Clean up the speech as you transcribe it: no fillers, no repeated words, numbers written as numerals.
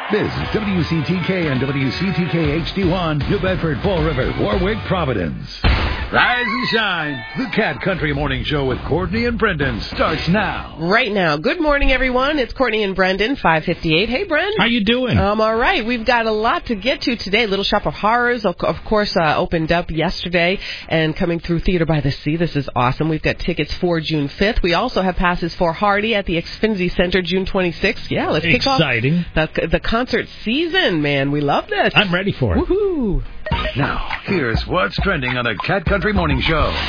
This is WCTK and WCTK HD1, New Bedford, Fall River, Warwick, Providence. Rise and shine. The Cat Country Morning Show with Courtney and Brendan starts now. Right now. Good morning, everyone. It's Courtney and Brendan, 5:58. Hey, Bren. How you doing? All right. We've got a lot to get to today. Little Shop of Horrors, of course, opened up yesterday and coming through Theater by the Sea. This is awesome. We've got tickets for June 5th. We also have passes for Hardy at the Xfinity Center June 26th. Yeah, let's kick off the concert season, man. We love this. I'm ready for it. Woohoo. Now, here's what's trending on the Cat Country Morning Show.